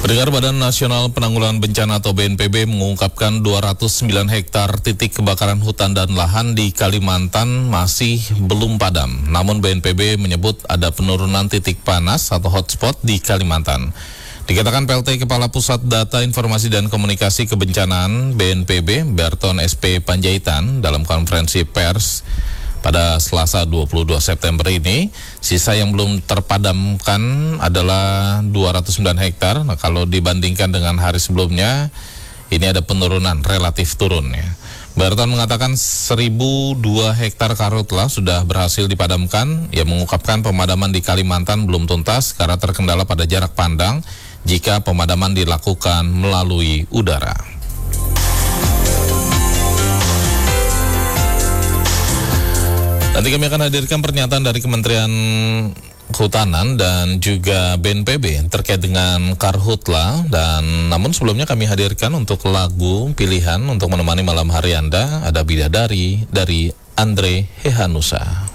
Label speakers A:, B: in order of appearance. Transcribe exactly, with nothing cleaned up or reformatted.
A: Pendengar, Badan Nasional Penanggulangan Bencana atau B N P B mengungkapkan dua ratus sembilan hektar titik kebakaran hutan dan lahan di Kalimantan masih belum padam. Namun B N P B menyebut ada penurunan titik panas atau hotspot di Kalimantan. Dikatakan P L T Kepala Pusat Data Informasi dan Komunikasi Kebencanaan B N P B, Berton S P Panjaitan, dalam konferensi pers pada Selasa dua puluh dua September ini. Sisa yang belum terpadamkan adalah dua ratus sembilan hektar. Nah, kalau dibandingkan dengan hari sebelumnya, ini ada penurunan, relatif turun ya. Berton mengatakan seribu dua hektar karhutla sudah berhasil dipadamkan. Ia mengungkapkan pemadaman di Kalimantan belum tuntas karena terkendala pada jarak pandang jika pemadaman dilakukan melalui udara. Nanti kami akan hadirkan pernyataan dari Kementerian Kehutanan dan juga B N P B terkait dengan karhutla. Dan namun sebelumnya kami hadirkan untuk lagu pilihan untuk menemani malam hari Anda, ada Bidadari dari Andre Hehanusa.